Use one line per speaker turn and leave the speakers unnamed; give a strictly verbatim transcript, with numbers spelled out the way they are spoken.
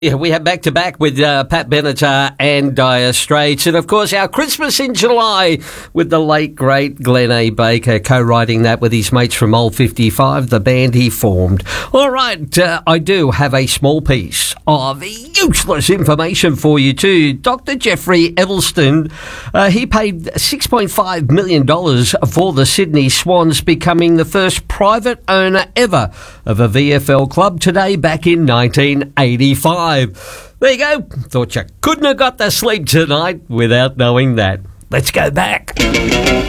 Yeah, we have back-to-back with uh, Pat Benatar and Dire Straits. And, of course, our Christmas in July with the late, great Glenn A. Baker co-writing that with his mates from Old fifty-five, the band he formed. All right, uh, I do have a small piece of useless information for you too. Doctor Jeffrey Edelston, uh, he paid six point five million dollars for the Sydney Swans, becoming the first private owner ever of a V F L club today back in nineteen eighty-five. There you go. Thought you couldn't have got to sleep tonight without knowing that. Let's go back.